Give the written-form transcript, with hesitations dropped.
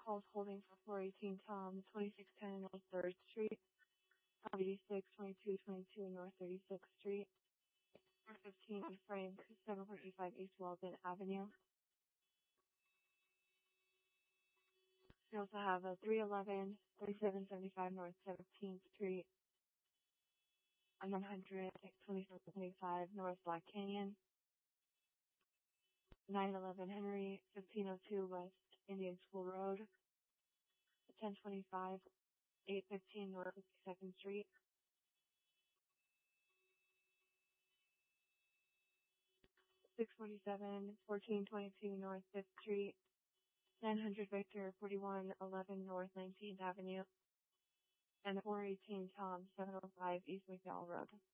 calls holding for 418 Tom, 2610 North 3rd Street, 86 2222 North 36th Street, 415 on Frank, 745 East Walden Avenue. We also have a 311 3775 North 17th Street, and 100 2725 North Black Canyon, 911 Henry, 1502 West Indian School Road, 1025 815 North 52nd Street, 647 1422 North 5th Street, 900 Victor, 4111 North 19th Avenue, and 418 Tom, 705 East McDowell Road.